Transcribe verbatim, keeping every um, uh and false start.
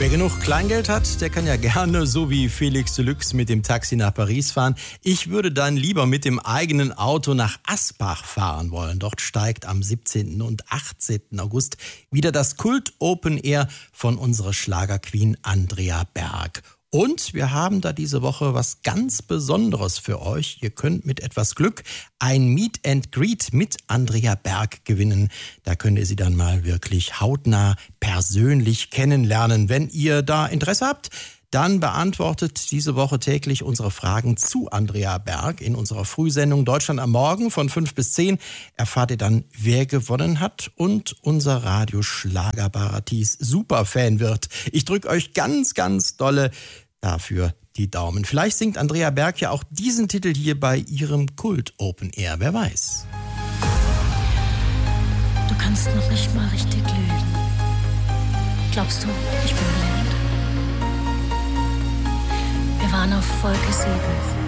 Wer genug Kleingeld hat, der kann ja gerne, so wie Felix Deluxe, mit dem Taxi nach Paris fahren. Ich würde dann lieber mit dem eigenen Auto nach Asbach fahren wollen. Dort steigt am siebzehnten und achtzehnten August wieder das Kult Open Air von unserer Schlagerqueen Andrea Berg. Und wir haben da diese Woche was ganz Besonderes für euch. Ihr könnt mit etwas Glück ein Meet and Greet mit Andrea Berg gewinnen. Da könnt ihr sie dann mal wirklich hautnah persönlich kennenlernen. Wenn ihr da Interesse habt, dann beantwortet diese Woche täglich unsere Fragen zu Andrea Berg. In unserer Frühsendung Deutschland am Morgen von fünf bis zehn erfahrt ihr dann, wer gewonnen hat und unser Radio-Schlager-Paradies Superfan wird. Ich drücke euch ganz, ganz dolle dafür die Daumen. Vielleicht singt Andrea Berg ja auch diesen Titel hier bei ihrem Kult Open Air, wer weiß. Du kannst noch nicht mal richtig lügen. Glaubst du, ich bin blind? Wir waren auf Wolke sieben.